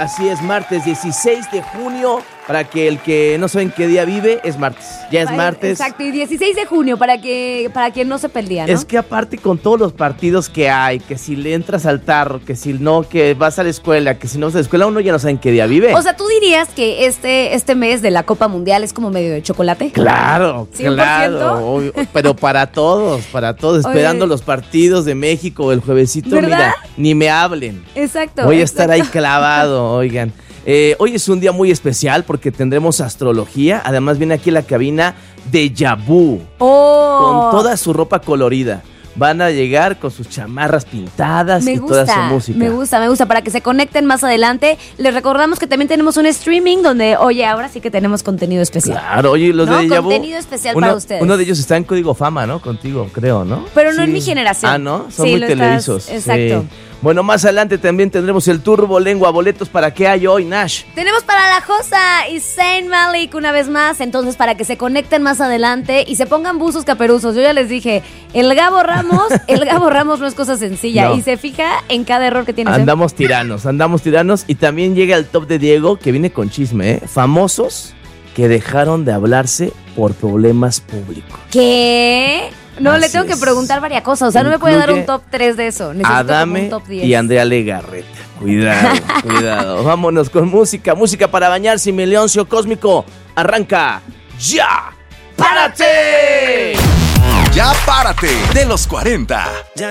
Así es, martes 16 de junio. Para que el que no sabe en qué día vive, es martes. Ya es martes. Exacto, y 16 de junio, para quien no sepa el día, ¿no? Es que aparte con todos los partidos que hay, que si le entras al tarro, que si no, que vas a la escuela, que si no vas a la escuela, uno ya no sabe en qué día vive. O sea, ¿tú dirías que este mes de la Copa Mundial es como medio de chocolate? Claro, 100%. claro. Obvio, pero para todos, esperando los partidos de México el juevesito, ¿verdad? Mira, ni me hablen. Exacto. Voy a estar ahí clavado, oigan. Hoy es un día muy especial porque tendremos astrología. Además viene aquí la cabina Déjà Vu. Oh. Con toda su ropa colorida. Van a llegar con sus chamarras pintadas toda su música. Me gusta. Para que se conecten más adelante. Les recordamos que también tenemos un streaming donde, oye, ahora sí que tenemos contenido especial. Claro, oye, los de Déjà Vu. Contenido especial para ustedes. Uno de ellos está en Código Fama, ¿no? Contigo, creo, ¿no? Pero no en mi generación. Ah, ¿no? Son muy televisos. Exacto. Sí. Bueno, más adelante también tendremos el Turbo Lengua. Boletos para qué hay hoy, Nash. Tenemos para La Josa y Zayn Malik una vez más. Entonces, para que se conecten más adelante y se pongan buzos caperuzos. Yo ya les dije, el Gabo Ramos no es cosa sencilla. No. Y se fija en cada error que tiene. Andamos tiranos. Y también llega el top de Diego, que viene con chisme, ¿eh? Famosos que dejaron de hablarse por problemas públicos. ¿Qué? No, Así le tengo que es. preguntar varias cosas. O sea, no me puede dar un top 3 de eso. Necesito Adame como un top 10. y Andrea Legarreta. Cuidado. Vámonos con música para bañarse. Mi Leoncio Cósmico arranca ya. ¡Párate! Ya párate de los 40.